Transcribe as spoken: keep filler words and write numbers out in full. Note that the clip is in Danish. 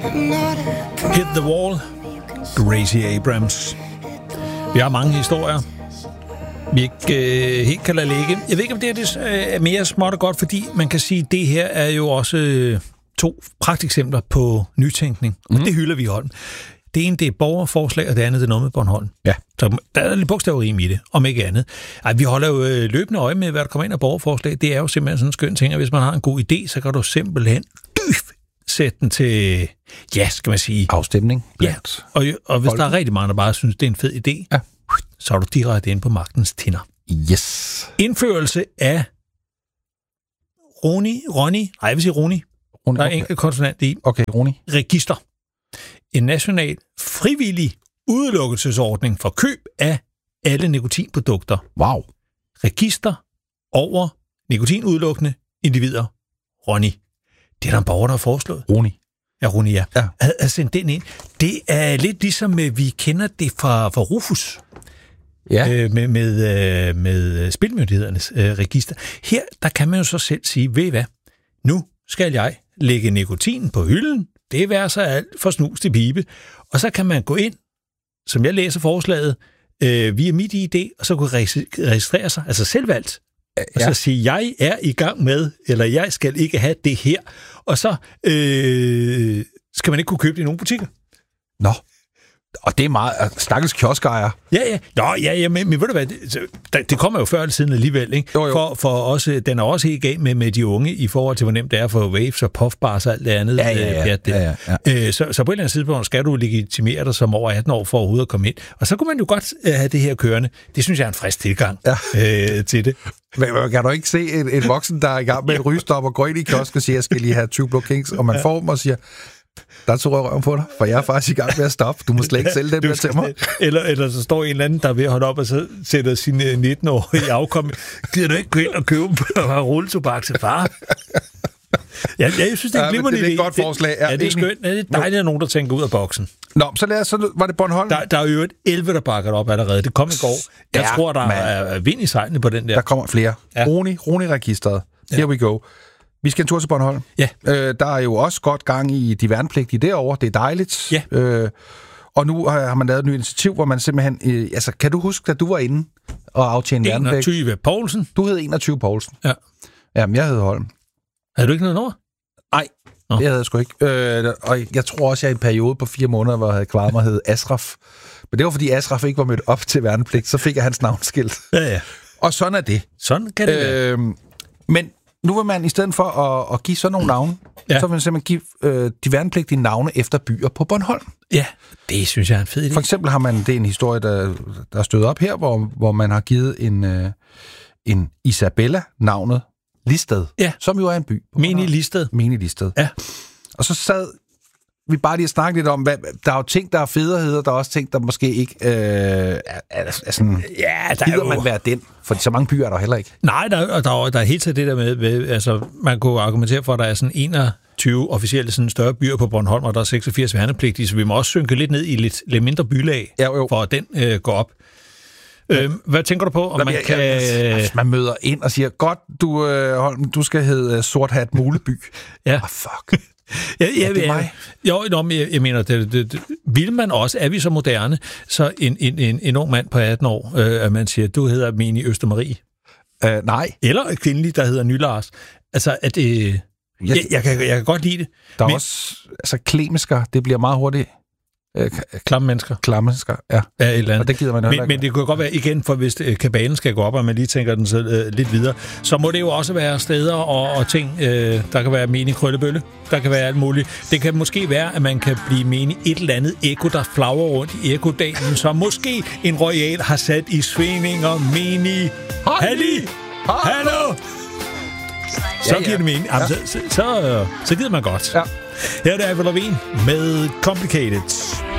Hit the Wall, Gracie Abrams. Vi har mange historier, vi ikke øh, helt kan lade ligge. Jeg ved ikke, om det, det er mere småt og godt, fordi man kan sige, at det her er jo også øh, to pragteksempler på nytænkning. Mm. Og det hylder vi i Holm. Det ene, det er borgerforslag, og det andet, det er noget med Bornholm. Ja. Så der er lidt bogstavrim i det, om ikke andet. Ej, vi holder jo øh, løbende øje med, hvad der kommer ind af borgerforslag. Det er jo simpelthen sådan en skøn ting, at hvis man har en god idé, så kan du simpelthen dyf sætte den til, ja, skal man sige... afstemning. Ja, og, og hvis der er rigtig mange, der bare synes, det er en fed idé, ja. Så er du direkte inde på magtens tinder. Yes. Indførelse af Roni, Roni, nej, jeg vil sige Roni. Roni der er okay. Enkelt konsonant i. Okay, Roni. Register. En national frivillig udelukkelsesordning for køb af alle nikotinprodukter. Wow. Register over nikotinudelukkende individer. Roni. Det er der en borger, der har foreslået. Roni. Ja, Roni, ja. ja. Har, har sendt den ind. Det er lidt ligesom, vi kender det fra, fra Rufus. Ja. Øh, med, med, med spilmyndighedernes øh, register. Her, der kan man jo så selv sige, ved I hvad? Nu skal jeg lægge nikotinen på hylden. Det er så alt for snus til pibe. Og så kan man gå ind, som jeg læser forslaget, øh, via mit I D, og så kunne registrere sig, altså selvvalgt. Ja. Og så sige, jeg er i gang med, eller jeg skal ikke have det her. Og så øh, skal man ikke kunne købe det i nogle butikker. Nå. Og det er meget... Stakkels kioskejer. Ja, ja. Nå, ja, ja, men, men ved du hvad, det, det kommer jo før eller siden alligevel, ikke? Jo, jo. For, for også, den er også helt galt med, med de unge i forhold til, hvor nemt det er for waves og puffbars og alt det andet. Ja, ja, ja. ja, ja, ja. Øh, så, så på et eller andet tidspunkt skal du legitimere dig som over atten år for overhovedet at komme ind. Og så kunne man jo godt uh, have det her kørende. Det synes jeg er en frisk tilgang ja. øh, til det. Men kan du ikke se en, en voksen, der er i gang med en rygestop og går ind i kiosk og siger, jeg skal lige have tyve Blå Kings, og man ja. får dem og siger... Der tog jeg røven på dig, for jeg er faktisk i gang med at stoppe. Du må slet ikke sælge dem der til mig. Eller, eller så står en eller anden, der er ved at holde op, og så sætter sine nitten-årige i afkom. Gider du ikke gå ind og købe og rulletobak til far? Ja, jeg synes, det er en glimrende idé. Det er et godt forslag. Ja, det er skønt. Det er dejligt, at nogen, der tænker ud af boksen. Nå, så, lad os, så var det Bornholm. Der, der er jo et elleve, der bakker op allerede. Det kom i går. Jeg ja, tror, der man. er vind i sejlene på den der. Der kommer flere. Ja. Roni, Roni-registeret. Here ja. we go. Vi skal en tur til Bornholm. Ja. Øh, der er jo også godt gang i de værnepligtige derovre. Det er dejligt. Ja. Øh, og nu har man lavet et nyt initiativ, hvor man simpelthen... Øh, altså, kan du huske, at du var inde og aftjene værnepligt? enogtyve Poulsen. Du hed enogtyve Poulsen. Ja. Jamen, jeg hed Holm. Havde du ikke noget over? Nej, Nå. det havde jeg sgu ikke. Øh, og jeg tror også, jeg i en periode på fire måneder, hvor jeg havde klaret mig, hed Asraf. Men det var, fordi Asraf ikke var mødt op til værnepligt. Så fik jeg hans navnskilt. Ja, ja. Og sådan er det. Sådan kan det øh, være. Men... Nu vil man i stedet for at, at give sådan nogle navne, ja. så vil man simpelthen give øh, de værnepligtige navne efter byer på Bornholm. Ja, det synes jeg er en fed idé. For eksempel har man, det er en historie, der, der er stødt op her, hvor, hvor man har givet en, øh, en Isabella navnet Listed, ja. som jo er en by. Mini Listed. Mini Listed. Ja. Og så sad vi bare lige at snakke lidt om, hvad, der er jo ting, der er federheder, der er også ting, der måske ikke øh, er, er, er sådan... Ja, der gider er jo... man være den? For så mange byer er der heller ikke. Nej, der, der, der er helt til det der med, med, altså man kunne argumentere for, at der er sådan enogtyve officielle sådan større byer på Bornholm, og der er seksogfirs værnepligtige, så vi må også synke lidt ned i lidt, lidt mindre bylag, ja, jo. for at den øh, går op. Ja. Øh, hvad tænker du på, om man kan... Altså, man møder ind og siger, godt, du, øh, Holm, du skal hedde uh, Sort Hat Muleby. Ja. Oh, fuck. Ja, ja, er det ja, mig? Jo, jo jeg, jeg mener, det, det, det, vil man også, er vi så moderne, så en, en, en, en ung mand på atten år, øh, at man siger, du hedder Mini Østermarie. Uh, nej. Eller et kvindelig, der hedder Nylars. Altså, at øh, jeg, jeg, jeg, kan, jeg kan godt lide det. Der er men, også, altså klemisker, det bliver meget hurtigt. Øh, klamme mennesker. Klamme mennesker, ja. Ja, et eller andet. Og det gider man men, men det kunne godt være, igen, for hvis kabalen skal gå op, og man lige tænker den så, øh, lidt videre, så må det jo også være steder og, og ting, øh, der kan være menig krøllebølle, der kan være alt muligt. Det kan måske være, at man kan blive menig et eller andet eko, der flagrer rundt i ekodalen, som måske en royal har sat i svingninger, menig, Halli, hallo! Så giver det mening. Jamen, så, så, så, så gider man godt. Ja. Her er det Avril Lavigne med Complicated.